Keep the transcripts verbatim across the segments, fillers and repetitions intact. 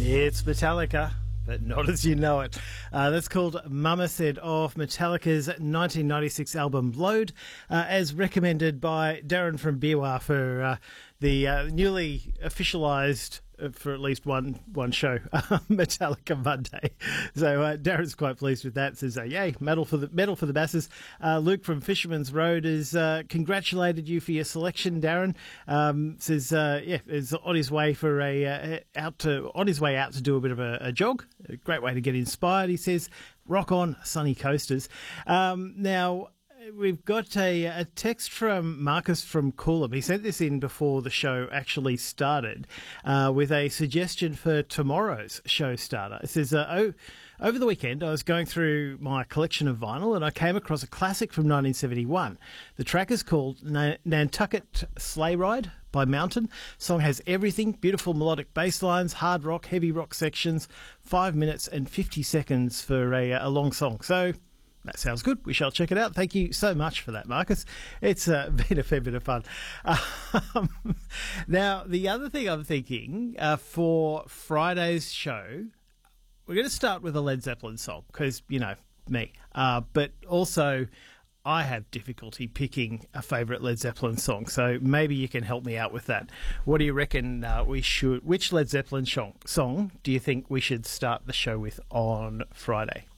It's Metallica, but not as you know it. Uh, that's called Mama Said off Metallica's nineteen ninety-six album Load, uh, as recommended by Darren from Biwa for uh, the uh, newly officialised, uh, for at least one one show, Metallica Monday. So uh, Darren's quite pleased with that. Says, uh, "Yay, medal for the medal for the masses." Uh, Luke from Fisherman's Road has uh, congratulated you for your selection, Darren. Um, says, uh, "Yeah, is on his way for a uh, out to on his way out to do a bit of a, a jog. A great way to get inspired." He says, "Rock on, sunny coasters." Um, now. We've got a, a text from Marcus from Coolum. He sent this in before the show actually started uh, with a suggestion for tomorrow's show starter. It says, uh, oh, over the weekend I was going through my collection of vinyl and I came across a classic from nineteen seventy-one. The track is called Na- Nantucket Sleigh Ride by Mountain. The song has everything, beautiful melodic bass lines, hard rock, heavy rock sections, five minutes and fifty seconds for a, a long song. So... that sounds good. We shall check it out. Thank you so much for that, Marcus. It's uh, been a fair bit of fun. Um, now, the other thing I'm thinking uh, for Friday's show, we're going to start with a Led Zeppelin song because, you know, me. Uh, but also, I have difficulty picking a favourite Led Zeppelin song, so maybe you can help me out with that. What do you reckon uh, we should... Which Led Zeppelin song, song do you think we should start the show with on Friday?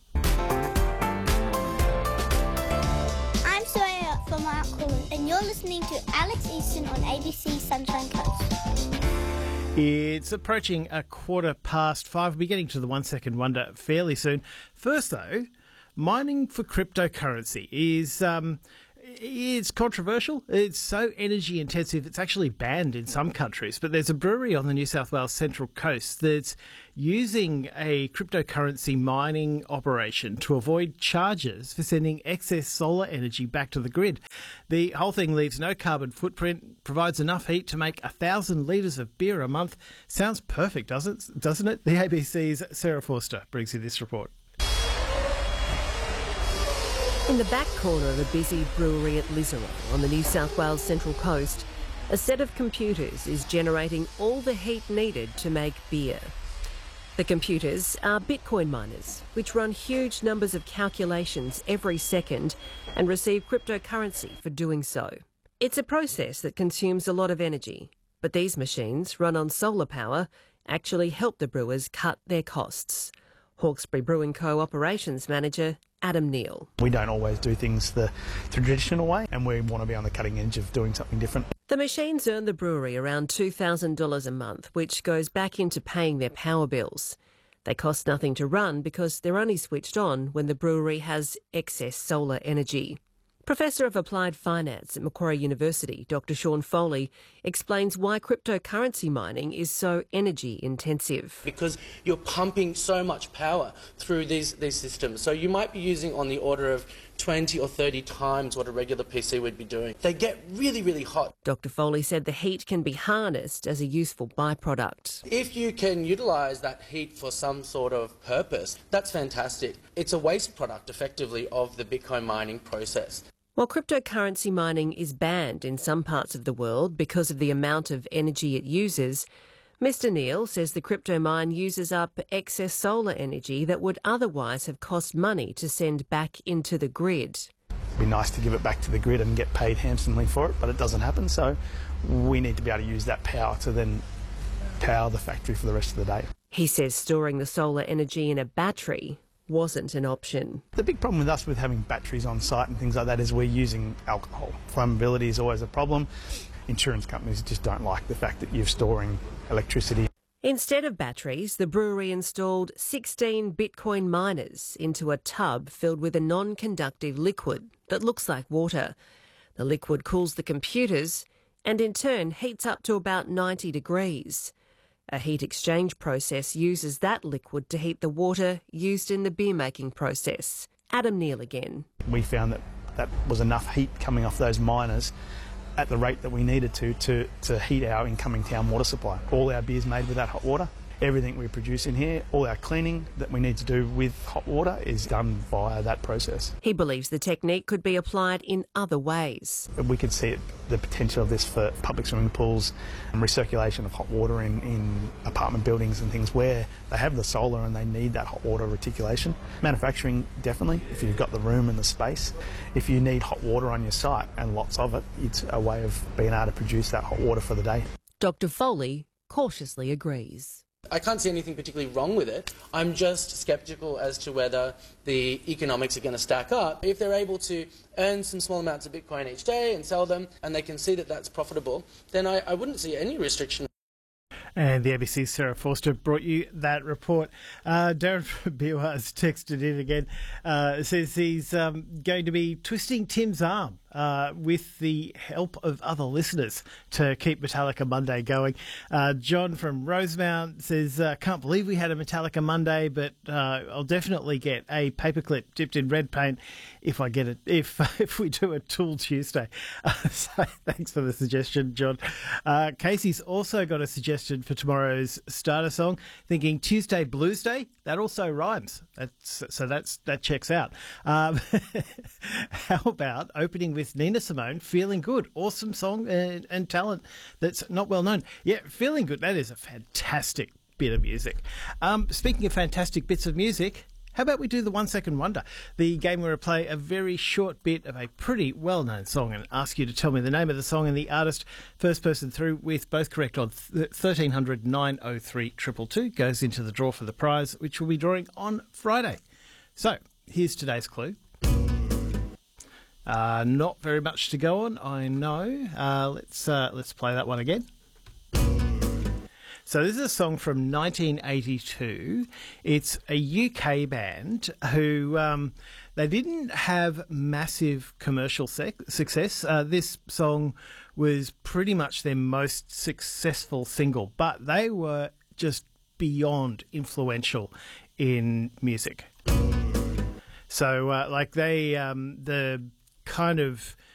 From Mount Coolum, and you're listening to Alex Easton on A B C Sunshine Coast. It's approaching a quarter past five. We'll be getting to the one second wonder fairly soon. First, though, mining for cryptocurrency is um, it's controversial. It's so energy intensive, it's actually banned in some countries. But there's a brewery on the New South Wales Central Coast that's using a cryptocurrency mining operation to avoid charges for sending excess solar energy back to the grid. The whole thing leaves no carbon footprint, provides enough heat to make a thousand litres of beer a month. Sounds perfect, doesn't it? Doesn't it? The A B C's Sarah Forster brings you this report. In the back corner of a busy brewery at Lisarow on the New South Wales Central Coast, a set of computers is generating all the heat needed to make beer. The computers are Bitcoin miners, which run huge numbers of calculations every second and receive cryptocurrency for doing so. It's a process that consumes a lot of energy, but these machines, run on solar power, actually help the brewers cut their costs. Hawkesbury Brewing Co. Operations Manager Adam Neal. We don't always do things the traditional way, and we want to be on the cutting edge of doing something different. The machines earn the brewery around two thousand dollars a month, which goes back into paying their power bills. They cost nothing to run because they're only switched on when the brewery has excess solar energy. Professor of Applied Finance at Macquarie University, Doctor Sean Foley, explains why cryptocurrency mining is so energy intensive. Because you're pumping so much power through these, these systems. So you might be using on the order of twenty or thirty times what a regular P C would be doing. They get really, really hot. Doctor Foley said the heat can be harnessed as a useful byproduct. If you can utilise that heat for some sort of purpose, that's fantastic. It's a waste product, effectively, of the Bitcoin mining process. While cryptocurrency mining is banned in some parts of the world because of the amount of energy it uses, Mister Neal says the crypto mine uses up excess solar energy that would otherwise have cost money to send back into the grid. It'd be nice to give it back to the grid and get paid handsomely for it, but it doesn't happen, so we need to be able to use that power to then power the factory for the rest of the day. He says storing the solar energy in a battery wasn't an option. The big problem with us with having batteries on site and things like that is we're using alcohol. Flammability is always a problem. Insurance companies just don't like the fact that you're storing electricity. Instead of batteries, the brewery installed sixteen Bitcoin miners into a tub filled with a non-conductive liquid that looks like water. The liquid cools the computers and in turn heats up to about ninety degrees. A heat exchange process uses that liquid to heat the water used in the beer-making process. Adam Neal again. We found that that was enough heat coming off those miners at the rate that we needed to, to, to heat our incoming town water supply. All our beer's made with that hot water. everything we produce in here, all our cleaning that we need to do with hot water is done via that process. He believes the technique could be applied in other ways. We could see it, the potential of this for public swimming pools and recirculation of hot water in, in apartment buildings and things where they have the solar and they need that hot water reticulation. Manufacturing, definitely, if you've got the room and the space. If you need hot water on your site and lots of it, it's a way of being able to produce that hot water for the day. Doctor Foley cautiously agrees. I can't see anything particularly wrong with it. I'm just sceptical as to whether the economics are going to stack up. If they're able to earn some small amounts of Bitcoin each day and sell them, and they can see that that's profitable, then I, I wouldn't see any restriction. And the A B C's Sarah Forster brought you that report. Uh, Darren from B O R has texted in again. Uh, says he's um, going to be twisting Tim's arm uh, with the help of other listeners to keep Metallica Monday going. Uh, John from Rosemount says, uh, can't believe we had a Metallica Monday, but uh, I'll definitely get a paperclip dipped in red paint if I get it, if if we do a Tool Tuesday. Uh, so thanks for the suggestion, John. Uh, Casey's also got a suggestion for tomorrow's starter song, thinking Tuesday Blues Day. That also rhymes. That's, so that's that checks out. Um, how about opening with Nina Simone, Feeling Good? Awesome song and, and talent that's not well known. Yeah, Feeling Good, that is a fantastic bit of music. Um, speaking of fantastic bits of music, how about we do the One Second Wonder, the game where I play a very short bit of a pretty well-known song and ask you to tell me the name of the song and the artist. First person through with both correct on thirteen hundred nine oh three two two two goes into the draw for the prize, which we'll be drawing on Friday. So, here's today's clue. Uh, not very much to go on, I know. Uh, let's uh, let's play that one again. So this is a song from nineteen eighty-two. It's a U K band who, um, they didn't have massive commercial sec- success. Uh, this song was pretty much their most successful single, but they were just beyond influential in music. So, uh, like they, um, the kind of